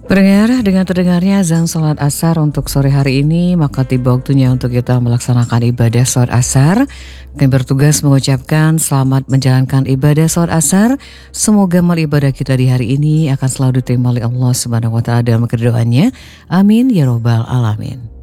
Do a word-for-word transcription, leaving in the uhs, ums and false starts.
Pendengar, dengan terdengarnya azan sholat asar untuk sore hari ini, maka tiba waktunya untuk kita melaksanakan ibadah sholat asar. Kami bertugas mengucapkan selamat menjalankan ibadah sholat asar. Semoga amal ibadah kita di hari ini akan selalu diterima oleh Allah Subhanahu wa Ta'ala dalam kedoaannya. Amin ya robbal alamin.